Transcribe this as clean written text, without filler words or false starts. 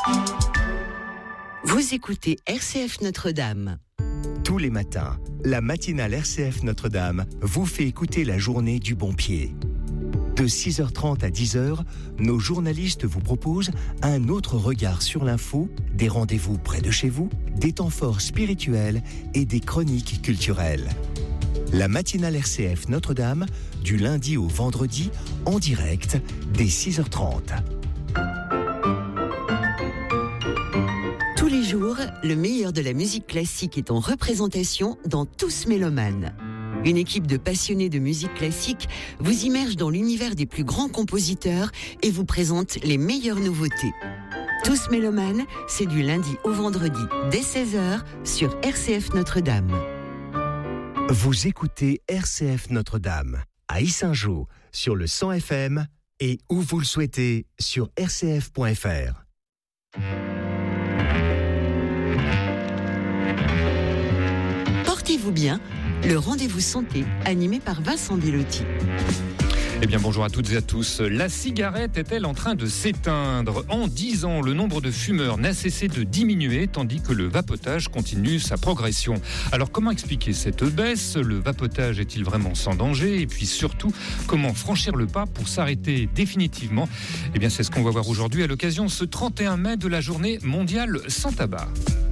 Vous écoutez RCF Notre-Dame. Tous les matins, la matinale RCF Notre-Dame vous fait écouter la journée du bon pied. De 6h30 à 10h, nos journalistes vous proposent un autre regard sur l'info, des rendez-vous près de chez vous, des temps forts spirituels et des chroniques culturelles. La matinale RCF Notre-Dame, du lundi au vendredi, en direct, dès 6h30. Tous les jours, le meilleur de la musique classique est en représentation dans Tous Mélomanes. Une équipe de passionnés de musique classique vous immerge dans l'univers des plus grands compositeurs et vous présente les meilleures nouveautés. Tous Mélomanes, c'est du lundi au vendredi dès 16h sur RCF Notre-Dame. Vous écoutez RCF Notre-Dame à Yssingeaux sur le 100 FM et où vous le souhaitez sur rcf.fr. Portez-vous bien, le rendez-vous santé animé par Vincent Bellotti. Eh bien bonjour à toutes et à tous. La cigarette est-elle en train de s'éteindre ? En 10 ans, le nombre de fumeurs n'a cessé de diminuer tandis que le vapotage continue sa progression. Alors comment expliquer cette baisse ? Le vapotage est-il vraiment sans danger ? Et puis surtout, comment franchir le pas pour s'arrêter définitivement ? Eh bien c'est ce qu'on va voir aujourd'hui à l'occasion ce 31 mai de la journée mondiale sans tabac.